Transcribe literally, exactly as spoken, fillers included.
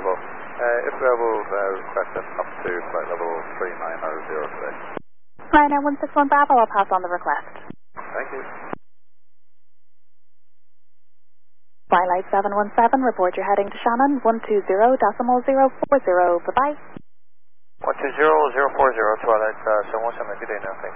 level. Uh, if we will uh, request them up to flight level three nine zero today. Ryanair one six one Bravo, I'll pass on the request. Thank you. Twilight seven one seven, report you're heading to Shannon, one two zero decimal zero four zero, bye-bye. one two zero zero four zero, Twilight uh, seven one seven, good day now, thanks.